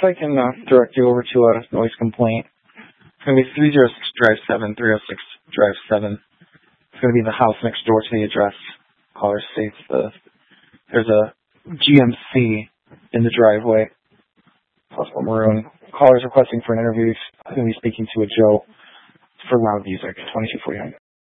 I can direct you over to a noise complaint. It's going to be 306 Drive 7, 306 Drive 7. It's going to be the house next door to the address. Caller states there's a GMC in the driveway. Possible maroon. Caller's requesting for an interview. I'm going to be speaking to a Joe for loud music, 2249.